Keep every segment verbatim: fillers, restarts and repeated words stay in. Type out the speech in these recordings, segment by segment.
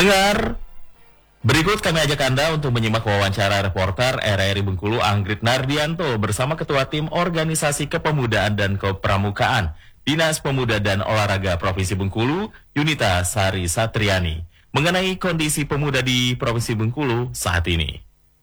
Pendengar, berikut kami ajak Anda untuk menyimak wawancara reporter R R I Bengkulu Anggrit Nardianto bersama Ketua Tim Organisasi Kepemudaan dan Kepramukaan Dinas Pemuda dan Olahraga Provinsi Bengkulu, Yunita Sari Satriani, mengenai kondisi pemuda di Provinsi Bengkulu saat ini.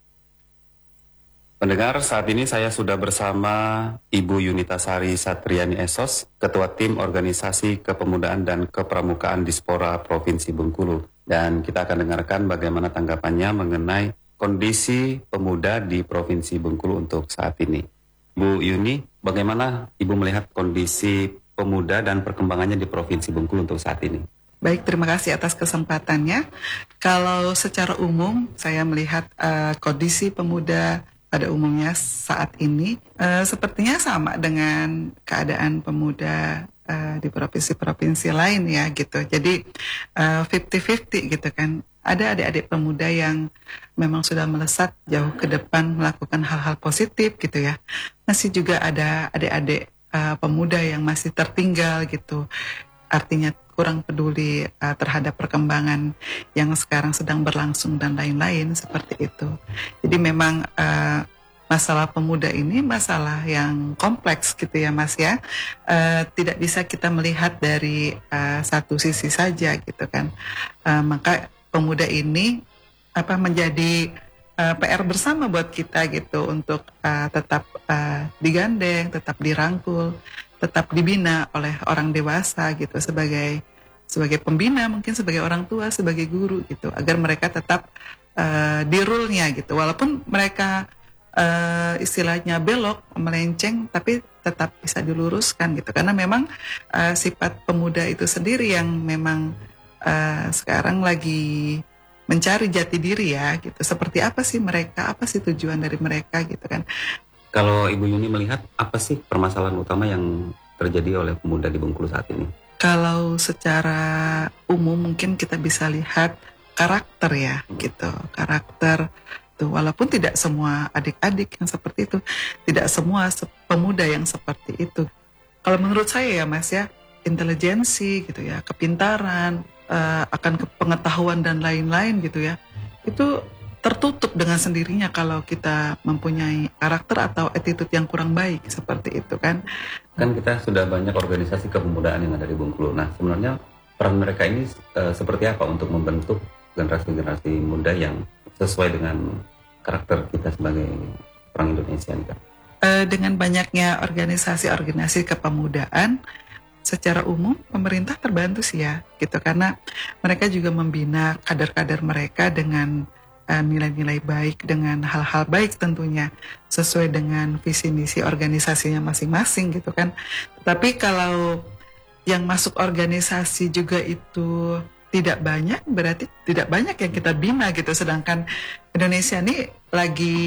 Pendengar, saat ini saya sudah bersama Ibu Yunita Sari Satriani S O S, Ketua Tim Organisasi Kepemudaan dan Kepramukaan Dispora Provinsi Bengkulu. Dan kita akan dengarkan bagaimana tanggapannya mengenai kondisi pemuda di Provinsi Bengkulu untuk saat ini. Bu Yuni, bagaimana Ibu melihat kondisi pemuda dan perkembangannya di Provinsi Bengkulu untuk saat ini? Baik, terima kasih atas kesempatannya. Kalau secara umum saya melihat uh, kondisi pemuda pada umumnya saat ini uh, sepertinya sama dengan keadaan pemuda uh, di provinsi-provinsi lain ya gitu. Jadi uh, fifty fifty gitu kan. Ada adik-adik pemuda yang memang sudah melesat jauh ke depan melakukan hal-hal positif gitu ya. Masih juga ada adik-adik uh, pemuda yang masih tertinggal gitu. Artinya kurang peduli uh, terhadap perkembangan yang sekarang sedang berlangsung dan lain-lain seperti itu. Jadi memang uh, masalah pemuda ini masalah yang kompleks gitu ya Mas ya. Uh, tidak bisa kita melihat dari uh, satu sisi saja gitu kan. Uh, maka pemuda ini apa menjadi uh, P R bersama buat kita gitu untuk uh, tetap uh, digandeng, tetap dirangkul, tetap dibina oleh orang dewasa gitu sebagai sebagai pembina, mungkin sebagai orang tua, sebagai guru gitu, agar mereka tetap uh, di rule-nya gitu, walaupun mereka uh, istilahnya belok, melenceng, tapi tetap bisa diluruskan gitu, karena memang uh, sifat pemuda itu sendiri yang memang uh, sekarang lagi mencari jati diri ya gitu, seperti apa sih mereka, apa sih tujuan dari mereka gitu kan. Kalau Ibu Yuni melihat apa sih permasalahan utama yang terjadi oleh pemuda di Bengkulu saat ini? Kalau secara umum mungkin kita bisa lihat karakter ya gitu, karakter tuh walaupun tidak semua adik-adik yang seperti itu, tidak semua pemuda yang seperti itu. Kalau menurut saya ya Mas ya, intelijensi gitu ya, kepintaran, uh, akan pengetahuan dan lain-lain gitu ya, itu tertutup dengan sendirinya kalau kita mempunyai karakter atau attitude yang kurang baik seperti itu kan. Kan kita sudah banyak organisasi kepemudaan yang ada di Bengkulu. Nah sebenarnya peran mereka ini uh, seperti apa untuk membentuk generasi-generasi muda yang sesuai dengan karakter kita sebagai orang Indonesia nih kan? Uh, dengan banyaknya organisasi-organisasi kepemudaan, secara umum pemerintah terbantu sih ya gitu, karena mereka juga membina kader-kader mereka dengan nilai-nilai baik, dengan hal-hal baik tentunya sesuai dengan visi misi organisasinya masing-masing gitu kan. Tapi kalau yang masuk organisasi juga itu tidak banyak, berarti tidak banyak yang kita bina gitu. Sedangkan Indonesia ini lagi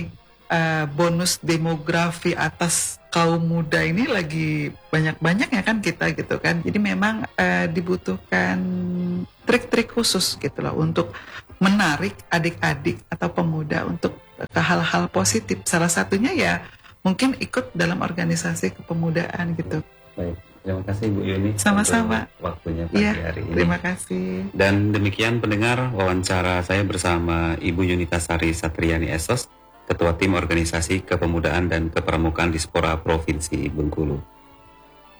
uh, bonus demografi atas kaum muda ini lagi banyak-banyak ya kan kita gitu kan. Jadi memang uh, dibutuhkan trik-trik khusus gitu loh untuk menarik adik-adik atau pemuda untuk ke hal-hal positif. Salah satunya ya mungkin ikut dalam organisasi kepemudaan gitu. Baik, terima kasih Bu Yuni. Sama-sama. Waktunya pagi ya, hari ini. Terima kasih. Dan demikian pendengar wawancara saya bersama Ibu Yunita Sari Satriani S O S, Ketua Tim Organisasi Kepemudaan dan Kepramukaan Dispora Provinsi Bengkulu.